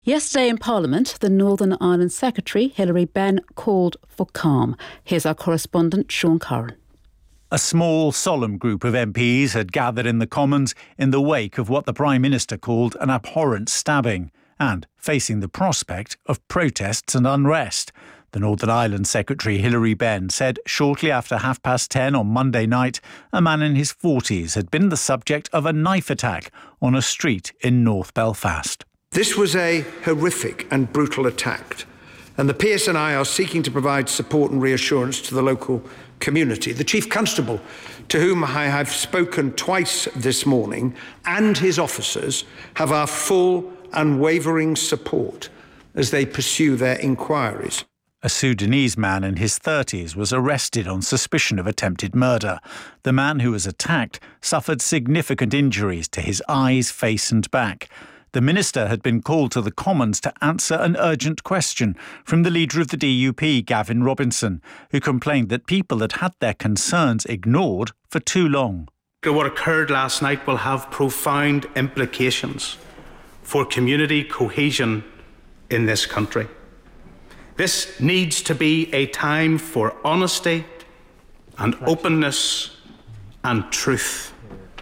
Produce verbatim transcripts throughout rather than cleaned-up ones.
Yesterday in Parliament, the Northern Ireland Secretary, Hilary Benn, called for calm. Here's our correspondent, Sean Curran. A small, solemn group of M Ps had gathered in the Commons in the wake of what the Prime Minister called an abhorrent stabbing, and facing the prospect of protests and unrest. The Northern Ireland Secretary, Hilary Benn, said shortly after half past ten on Monday night, a man in his forties had been the subject of a knife attack on a street in North Belfast. This was a horrific and brutal attack, and the P S N I are seeking to provide support and reassurance to the local community. The Chief Constable, to whom I have spoken twice this morning, and his officers have our full, unwavering support as they pursue their inquiries. A Sudanese man in his thirties was arrested on suspicion of attempted murder. The man who was attacked suffered significant injuries to his eyes, face and back. The minister had been called to the Commons to answer an urgent question from the leader of the D U P, Gavin Robinson, who complained that people had had their concerns ignored for too long. What occurred last night will have profound implications for community cohesion in this country. This needs to be a time for honesty and openness and truth.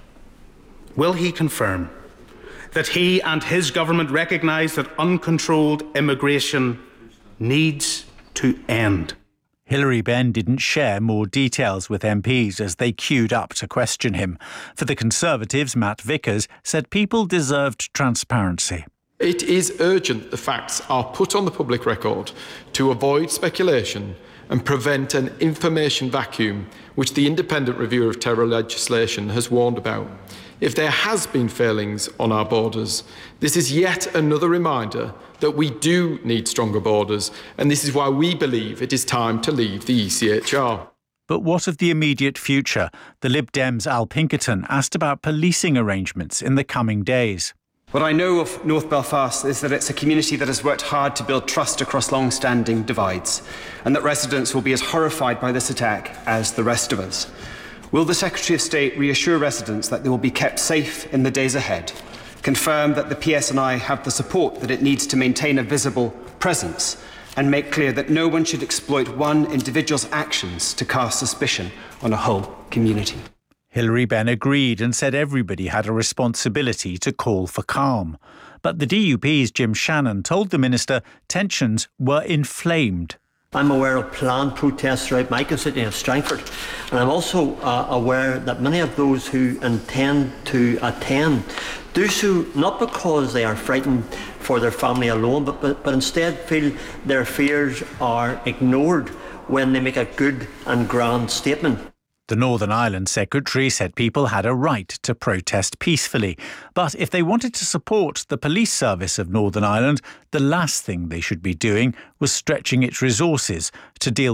Will he confirm that he and his government recognise that uncontrolled immigration needs to end? Hilary Benn didn't share more details with M Ps as they queued up to question him. For the Conservatives, Matt Vickers said people deserved transparency. It is urgent the facts are put on the public record to avoid speculation and prevent an information vacuum which the Independent Review of Terror Legislation has warned about. If there has been failings on our borders, this is yet another reminder that we do need stronger borders, and this is why we believe it is time to leave the E C H R. But what of the immediate future? The Lib Dems' Al Pinkerton asked about policing arrangements in the coming days. What I know of North Belfast is that it's a community that has worked hard to build trust across long-standing divides, and that residents will be as horrified by this attack as the rest of us. Will the Secretary of State reassure residents that they will be kept safe in the days ahead, confirm that the P S N I have the support that it needs to maintain a visible presence, and make clear that no one should exploit one individual's actions to cast suspicion on a whole community? Hilary Benn agreed and said everybody had a responsibility to call for calm. But the D U P's Jim Shannon told the minister tensions were inflamed. I'm aware of planned protests throughout my constituency of Strangford, and I'm also uh, aware that many of those who intend to attend do so not because they are frightened for their family alone, but, but, but instead feel their fears are ignored when they make a good and grand statement. The Northern Ireland Secretary said people had a right to protest peacefully. But if they wanted to support the police service of Northern Ireland, the last thing they should be doing was stretching its resources to deal